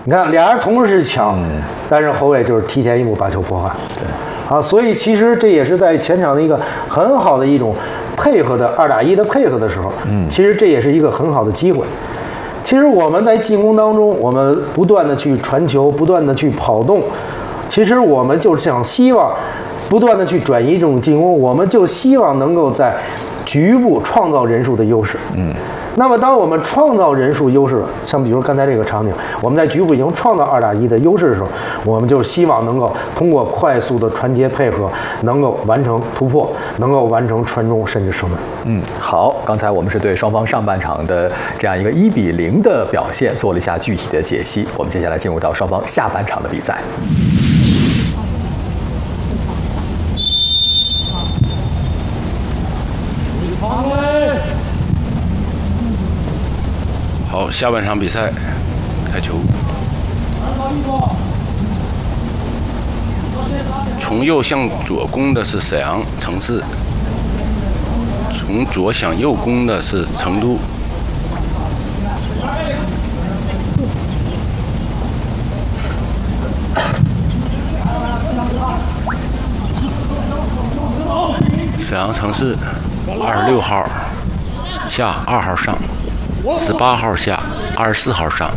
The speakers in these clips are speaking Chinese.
你看俩人同时抢，但是后卫就是提前一步把球破坏。对，啊，所以其实这也是在前场的一个很好的一种配合的2打1的配合的时候，其实这也是一个很好的机会。其实我们在进攻当中，我们不断的去传球，不断的去跑动，其实我们就是想希望不断的去转移这种进攻，我们就希望能够在局部创造人数的优势。那么当我们创造人数优势了，像比如刚才这个场景，我们在局部已经创造2打1的优势的时候，我们就希望能够通过快速的传接配合，能够完成突破，能够完成传中甚至射门。 好，刚才我们是对双方上半场的这样一个1比0的表现做了一下具体的解析。我们接下来进入到双方下半场的比赛。 好，下半场比赛开球。从右向左攻的是沈阳城市，从左向右攻的是成都。沈阳城市26号下2号上。18号下24号上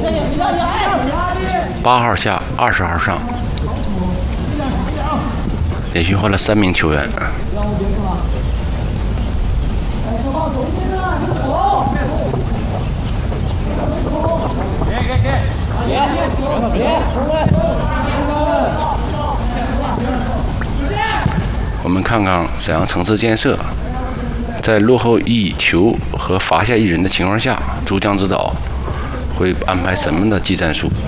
，8号下20号上，连续换了3名球员。我们看看沈阳城市建设。在落后1球和罚下1人的情况下，主将指导会安排什么的技战术？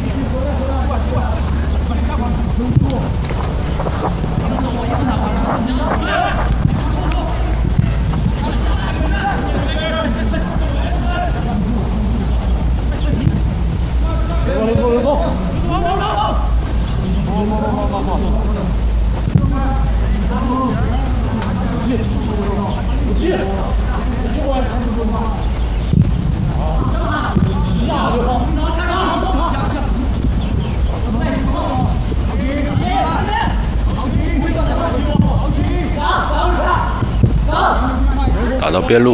打到边路，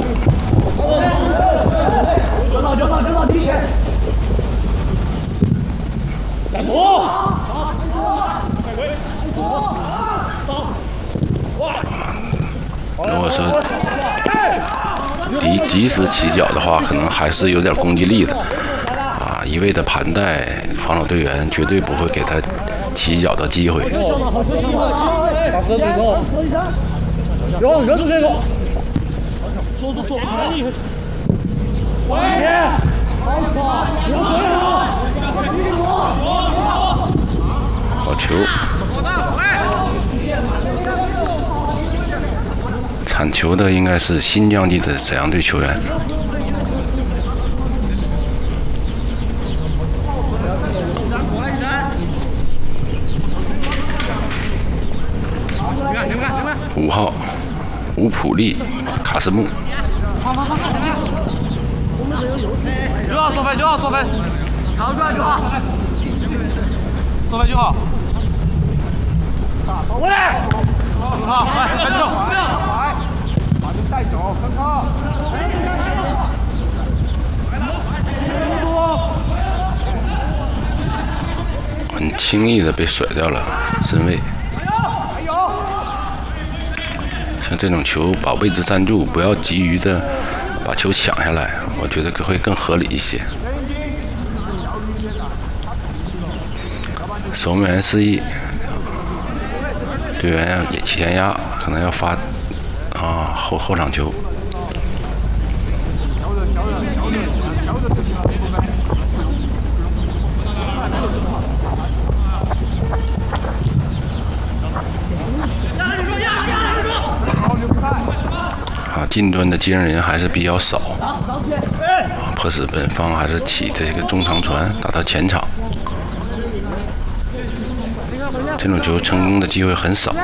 如果说及时起脚的话，可能还是有点攻击力的啊！一味的盘带，防守队员绝对不会给他起脚的机会。好球！铲球的应该是新疆籍的沈阳队球员。5号吴普利卡斯木。 9号索菲，9号索菲，好，9号，索菲9号，过来，4号，来，开球，把球带走，看看， 很轻易的被甩掉了身位。像这种球，把位置站住，不要急于的把球抢下来，我觉得会更合理一些。守门员示意，队员要前压，可能要发后场球。近端的接应人还是比较少，迫使本方还是起的这个中长传打到前场，这种球成功的机会很少。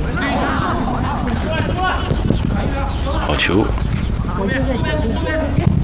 好球！